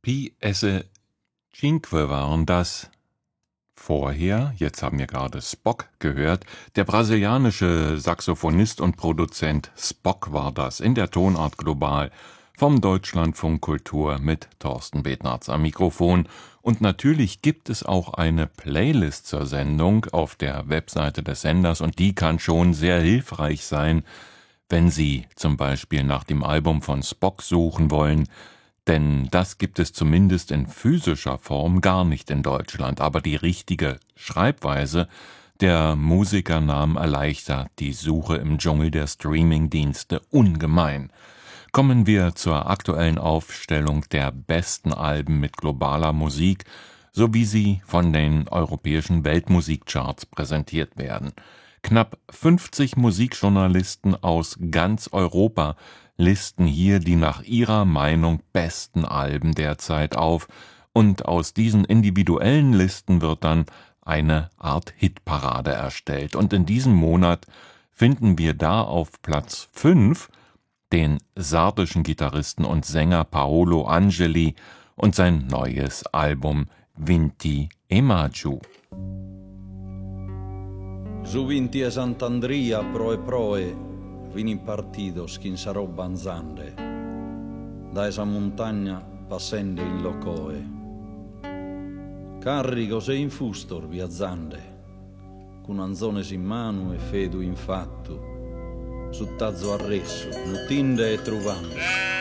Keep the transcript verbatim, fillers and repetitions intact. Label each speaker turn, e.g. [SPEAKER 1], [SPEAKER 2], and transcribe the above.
[SPEAKER 1] Pi esse cinque waren das. Vorher, jetzt haben wir gerade Spock gehört, der brasilianische Saxophonist und Produzent Spock war das, in der Tonart Global, vom Deutschlandfunk Kultur mit Thorsten Bednarz am Mikrofon. Und natürlich gibt es auch eine Playlist zur Sendung auf der Webseite des Senders und die kann schon sehr hilfreich sein, wenn Sie zum Beispiel nach dem Album von Spock suchen wollen, denn das gibt es zumindest in physischer Form gar nicht in Deutschland, aber die richtige Schreibweise der Musikernamen erleichtert die Suche im Dschungel der Streamingdienste ungemein. Kommen wir zur aktuellen Aufstellung der besten Alben mit globaler Musik, so wie sie von den europäischen Weltmusikcharts präsentiert werden. Knapp fünfzig Musikjournalisten aus ganz Europa listen hier die nach ihrer Meinung besten Alben derzeit auf, und aus diesen individuellen Listen wird dann eine Art Hitparade erstellt. Und in diesem Monat finden wir da auf Platz fünf den sardischen Gitarristen und Sänger Paolo Angeli und sein neues Album Vinti e Maggio.
[SPEAKER 2] Su Vinti e Sant'Andria proe proe vini partito schinsarò banzande da esa montagna passende in locoe carrico se in fustor viazzande con anzones in mano e fedu in fatto su tazzo arresso, nutinde e truvande.